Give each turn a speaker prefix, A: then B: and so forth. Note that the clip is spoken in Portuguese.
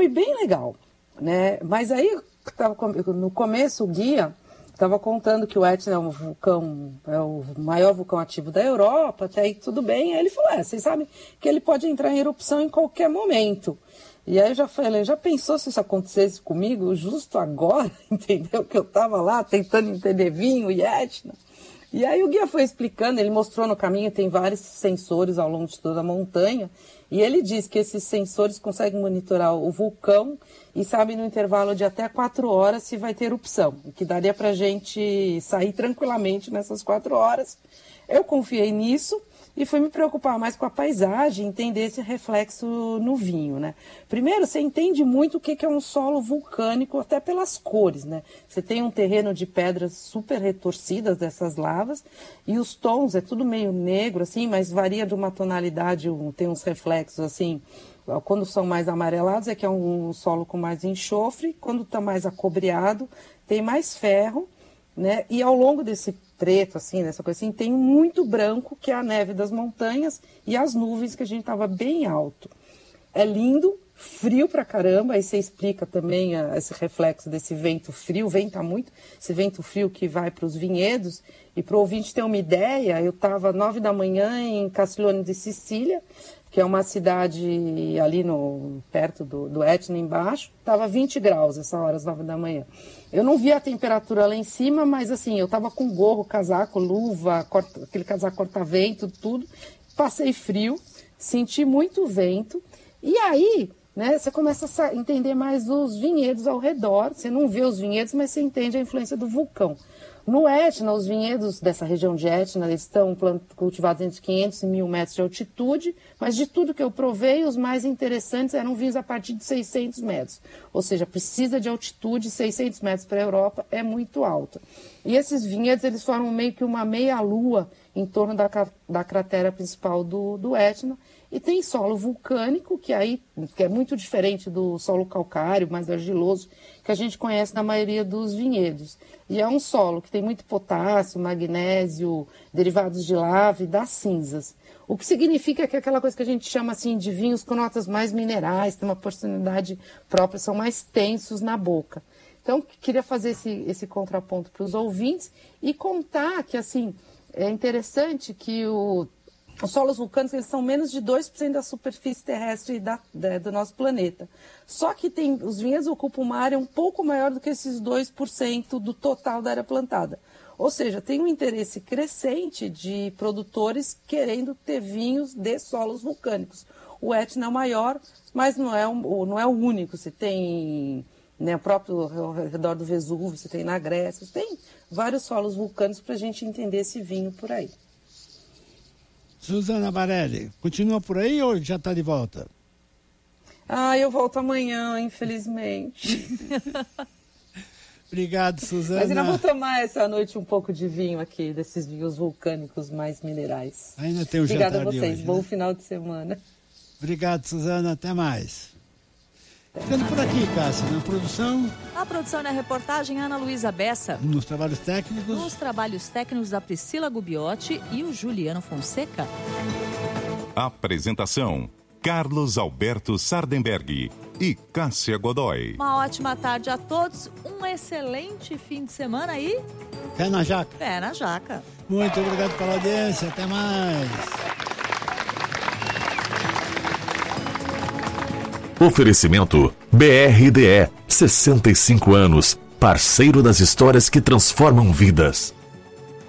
A: foi bem legal, né? Mas aí, no começo, o guia estava contando que o Etna é o maior vulcão ativo da Europa, até aí tudo bem. Aí ele falou, vocês sabem que ele pode entrar em erupção em qualquer momento. E aí eu já falei, já pensou se isso acontecesse comigo justo agora, entendeu? Que eu estava lá tentando entender vinho e Etna. E aí o guia foi explicando, ele mostrou no caminho, tem vários sensores ao longo de toda a montanha, e ele diz que esses sensores conseguem monitorar o vulcão e sabem no intervalo de até 4 horas se vai ter erupção, o que daria para a gente sair tranquilamente nessas 4 horas. Eu confiei nisso e fui me preocupar mais com a paisagem, entender esse reflexo no vinho, né? Primeiro, você entende muito o que é um solo vulcânico, até pelas cores, né? Você tem um terreno de pedras super retorcidas dessas lavas, e os tons, é tudo meio negro, assim, mas varia de uma tonalidade, tem uns reflexos, assim, quando são mais amarelados é que é um solo com mais enxofre, quando está mais acobreado, tem mais ferro, né? E ao longo desse preto, assim, dessa coisa assim, tem muito branco, que é a neve das montanhas e as nuvens, que a gente estava bem alto. É lindo, frio pra caramba, aí você explica também esse reflexo desse vento frio, venta muito, esse vento frio que vai para os vinhedos. E para o ouvinte ter uma ideia, eu estava 9 da manhã em Castiglione di Sicilia, que é uma cidade ali perto do Etna, embaixo, estava 20 graus essa hora, às 9 da manhã. Eu não via a temperatura lá em cima, mas assim, eu estava com gorro, casaco, luva, aquele casaco corta-vento, tudo. Passei frio, senti muito vento, e aí, né, você começa a entender mais os vinhedos ao redor. Você não vê os vinhedos, mas você entende a influência do vulcão. No Etna, os vinhedos dessa região de Etna, eles estão cultivados entre 500 e 1.000 metros de altitude, mas de tudo que eu provei, os mais interessantes eram vinhos a partir de 600 metros. Ou seja, precisa de altitude, 600 metros para a Europa é muito alto. E esses vinhedos, eles formam meio que uma meia-lua em torno da cratera principal do Etna. E tem solo vulcânico, que é muito diferente do solo calcário, mais argiloso, que a gente conhece na maioria dos vinhedos. E é um solo que tem muito potássio, magnésio, derivados de lava e das cinzas. O que significa que é aquela coisa que a gente chama assim de vinhos com notas mais minerais, tem uma personalidade própria, são mais tensos na boca. Então, queria fazer esse contraponto para os ouvintes e contar que, assim, é interessante que os solos vulcânicos, eles são menos de 2% da superfície terrestre do nosso planeta. Só que os vinhedos ocupam uma área um pouco maior do que esses 2% do total da área plantada. Ou seja, tem um interesse crescente de produtores querendo ter vinhos de solos vulcânicos. O Etna é o maior, mas não é o único. Você tem, né, próprio ao redor do Vesúvio, você tem na Grécia, você tem vários solos vulcânicos para a gente entender esse vinho por aí.
B: Suzana Barelli, continua por aí ou já está de volta?
A: Eu volto amanhã, infelizmente.
B: Obrigado, Suzana.
A: Mas ainda vou tomar essa noite um pouco de vinho aqui, desses vinhos vulcânicos mais minerais.
B: Ainda tem o
A: Obrigada
B: jantar
A: a vocês,
B: de hoje,
A: bom
B: né?
A: final de semana.
B: Obrigado, Suzana, até mais. Ficando por aqui, Cássia, na produção.
C: A produção e a reportagem, Ana Luísa Bessa.
B: Nos trabalhos técnicos.
C: Nos trabalhos técnicos da Priscila Gubiotti e o Juliano Fonseca.
D: Apresentação: Carlos Alberto Sardenberg e Cássia Godoy.
C: Uma ótima tarde a todos, um excelente fim de semana e...
B: Pé na jaca.
C: Pé na jaca.
B: Muito obrigado pela audiência, até mais.
E: Oferecimento BRDE, 65 anos, parceiro das histórias que transformam vidas.